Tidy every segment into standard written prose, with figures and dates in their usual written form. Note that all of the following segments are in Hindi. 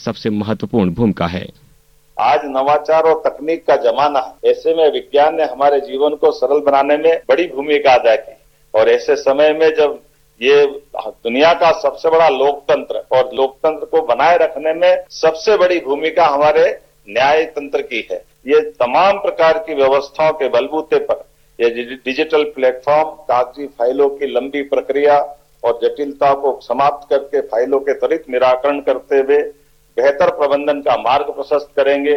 सबसे महत्वपूर्ण भूमिका है। आज नवाचार और तकनीक का जमाना है। ऐसे में विज्ञान ने हमारे जीवन को सरल बनाने में बड़ी भूमिका अदा की और ऐसे समय में जब ये दुनिया का सबसे बड़ा लोकतंत्र और लोकतंत्र को बनाए रखने में सबसे बड़ी भूमिका हमारे न्याय तंत्र की है। ये तमाम प्रकार की व्यवस्थाओं के बलबूते पर ये डिजिटल प्लेटफॉर्म कागजी फाइलों की लंबी प्रक्रिया और जटिलता को समाप्त करके फाइलों के त्वरित निराकरण करते हुए बेहतर प्रबंधन का मार्ग प्रशस्त करेंगे।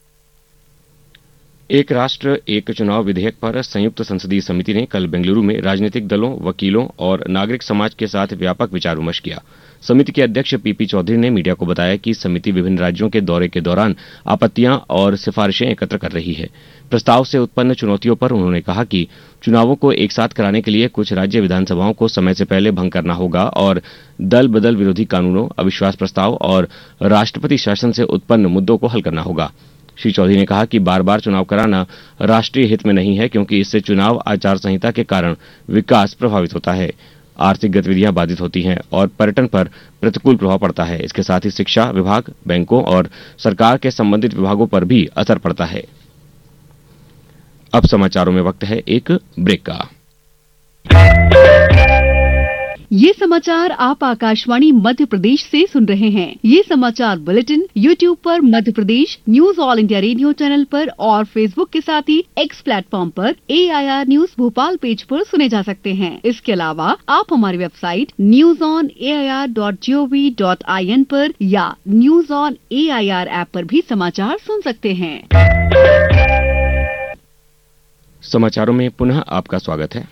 एक राष्ट्र एक चुनाव विधेयक पर संयुक्त संसदीय समिति ने कल बेंगलुरु में राजनीतिक दलों, वकीलों और नागरिक समाज के साथ व्यापक विचार विमर्श किया। समिति के अध्यक्ष पीपी चौधरी ने मीडिया को बताया कि समिति विभिन्न राज्यों के दौरे के दौरान आपत्तियां और सिफारिशें एकत्र कर रही है। प्रस्ताव से उत्पन्न चुनौतियों पर उन्होंने कहा कि चुनावों को एक साथ कराने के लिए कुछ राज्य विधानसभाओं को समय से पहले भंग करना होगा और दल बदल विरोधी कानूनों, अविश्वास प्रस्ताव और राष्ट्रपति शासन से उत्पन्न मुद्दों को हल करना होगा। श्री चौधरी ने कहा कि बार बार चुनाव कराना राष्ट्रीय हित में नहीं है, क्योंकि इससे चुनाव आचार संहिता के कारण विकास प्रभावित होता है, आर्थिक गतिविधियां बाधित होती हैं और पर्यटन पर प्रतिकूल प्रभाव पड़ता है। इसके साथ ही शिक्षा विभाग, बैंकों और सरकार के संबंधित विभागों पर भी असर पड़ता है। अब समाचारों में वक्त है एक ब्रेक का। ये समाचार आप आकाशवाणी मध्य प्रदेश से सुन रहे हैं। ये समाचार बुलेटिन YouTube पर Madhya Pradesh news all India radio channel पर और Facebook के साथ ही X प्लेटफॉर्म पर AIR न्यूज भोपाल पेज पर सुने जा सकते हैं। इसके अलावा आप हमारी वेबसाइट newsonair.gov.in पर या न्यूज ऑन AIR ऐप पर भी समाचार सुन सकते हैं। समाचारों में पुनः आपका स्वागत है।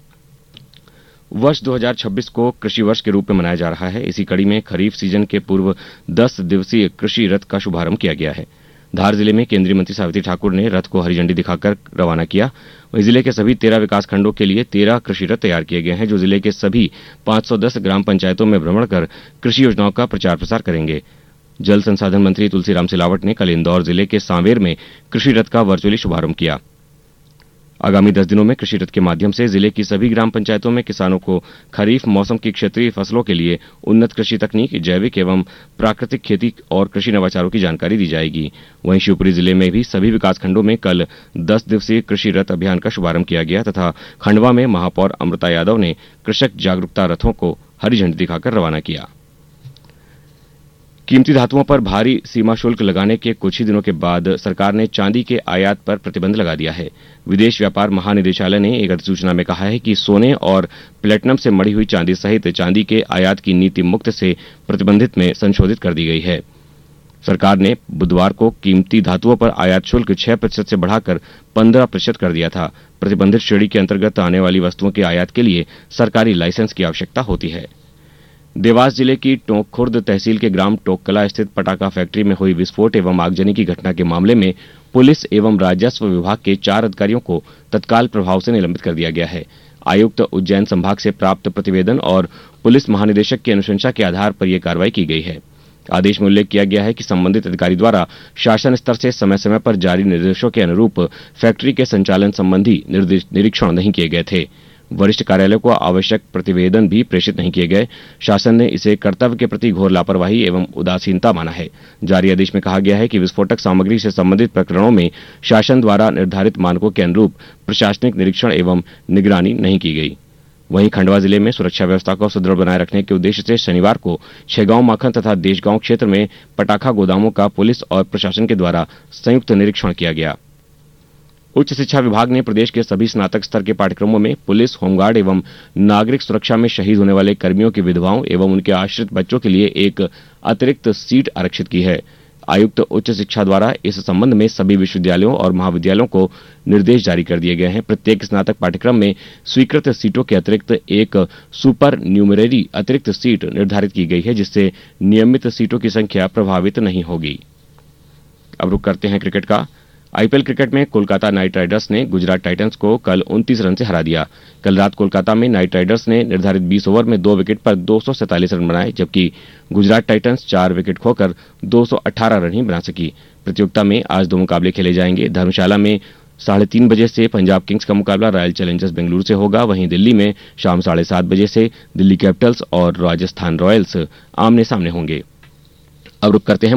वर्ष 2026 को कृषि वर्ष के रूप में मनाया जा रहा है। इसी कड़ी में खरीफ सीजन के पूर्व 10 दिवसीय कृषि रथ का शुभारंभ किया गया है। धार जिले में केंद्रीय मंत्री सावित्री ठाकुर ने रथ को हरी झंडी दिखाकर रवाना किया। वहीं जिले के सभी 13 विकासखंडों के लिए 13 कृषि रथ तैयार किए गए हैं, जो जिले के सभी 510 ग्राम पंचायतों में भ्रमण कर कृषि योजनाओं का प्रचार प्रसार करेंगे। जल संसाधन मंत्री तुलसीराम सिलावट ने कल इंदौर जिले के सांवेर में कृषि रथ का वर्चुअली शुभारंभ किया। आगामी 10 दिनों में कृषि रथ के माध्यम से जिले की सभी ग्राम पंचायतों में किसानों को खरीफ मौसम की क्षेत्रीय फसलों के लिए उन्नत कृषि तकनीक, जैविक एवं प्राकृतिक खेती और कृषि नवाचारों की जानकारी दी जाएगी। वहीं शिवपुरी जिले में भी सभी विकासखंडों में कल 10 दिवसीय कृषि रथ अभियान का शुभारंभ किया गया तथा खंडवा में महापौर अमृता यादव ने कृषक जागरूकता रथों को हरी झंडी दिखाकर रवाना किया। कीमती धातुओं पर भारी सीमा शुल्क लगाने के कुछ ही दिनों के बाद सरकार ने चांदी के आयात पर प्रतिबंध लगा दिया है। विदेश व्यापार महानिदेशालय ने एक अधिसूचना में कहा है कि सोने और प्लेटिनम से मढ़ी हुई चांदी सहित चांदी के आयात की नीति मुक्त से प्रतिबंधित में संशोधित कर दी गई है। सरकार ने बुधवार को कीमती धातुओं पर आयात शुल्क 6% से बढ़ाकर 15% कर दिया था। प्रतिबंधित श्रेणी के अंतर्गत आने वाली वस्तुओं के आयात के लिए सरकारी लाइसेंस की आवश्यकता होती है। देवास जिले की टोंक खुर्द तहसील के ग्राम टोककला स्थित पटाखा फैक्ट्री में हुई विस्फोट एवं आगजनी की घटना के मामले में पुलिस एवं राजस्व विभाग के 4 अधिकारियों को तत्काल प्रभाव से निलंबित कर दिया गया है। आयुक्त उज्जैन संभाग से प्राप्त प्रतिवेदन और पुलिस महानिदेशक की अनुशंसा के आधार पर यह कार्रवाई की गई है। आदेश में उल्लेख किया गया है कि संबंधित अधिकारी द्वारा शासन स्तर से समय समय पर जारी निर्देशों के अनुरूप फैक्ट्री के संचालन संबंधी निरीक्षण नहीं किए गए थे। वरिष्ठ कार्यालय को आवश्यक प्रतिवेदन भी प्रेषित नहीं किए गए। शासन ने इसे कर्तव्य के प्रति घोर लापरवाही एवं उदासीनता माना है। जारी आदेश में कहा गया है कि विस्फोटक सामग्री से संबंधित प्रकरणों में शासन द्वारा निर्धारित मानकों के अनुरूप प्रशासनिक निरीक्षण एवं निगरानी नहीं की गई। वहीं खंडवा जिले में सुरक्षा व्यवस्था को सुदृढ़ बनाए रखने के उद्देश्य से शनिवार को छेगांव माखन तथा देशगांव क्षेत्र में पटाखा गोदामों का पुलिस और प्रशासन के द्वारा संयुक्त निरीक्षण किया गया। उच्च शिक्षा विभाग ने प्रदेश के सभी स्नातक स्तर के पाठ्यक्रमों में पुलिस, होमगार्ड एवं नागरिक सुरक्षा में शहीद होने वाले कर्मियों की विधवाओं एवं उनके आश्रित बच्चों के लिए एक अतिरिक्त सीट आरक्षित की है। आयुक्त उच्च शिक्षा द्वारा इस संबंध में सभी विश्वविद्यालयों और महाविद्यालयों को निर्देश जारी कर दिए गए हैं। प्रत्येक स्नातक पाठ्यक्रम में स्वीकृत सीटों के अतिरिक्त एक सुपर न्यूमररी अतिरिक्त सीट निर्धारित की गई है, जिससे नियमित सीटों की संख्या प्रभावित नहीं होगी। अब रुक करते हैं क्रिकेट का। आईपीएल क्रिकेट में कोलकाता नाइट राइडर्स ने गुजरात टाइटंस को कल 29 रन से हरा दिया। कल रात कोलकाता में नाइट राइडर्स ने निर्धारित 20 ओवर में 2 विकेट पर 247 रन बनाए, जबकि गुजरात टाइटंस 4 विकेट खोकर 218 रन ही बना सकी। प्रतियोगिता में आज 2 मुकाबले खेले जाएंगे। धर्मशाला में 3:30 बजे से पंजाब किंग्स का मुकाबला रॉयल चैलेंजर्स बेंगलुरु से होगा। वहीं दिल्ली में शाम 7:30 बजे से दिल्ली कैपिटल्स और राजस्थान रॉयल्स आमने सामने होंगे। अब रुक करते हैं